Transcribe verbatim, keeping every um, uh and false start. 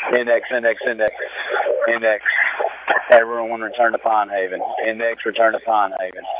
Index, index, index, index. Everyone return to Pine Haven. Index, return to Pine Haven.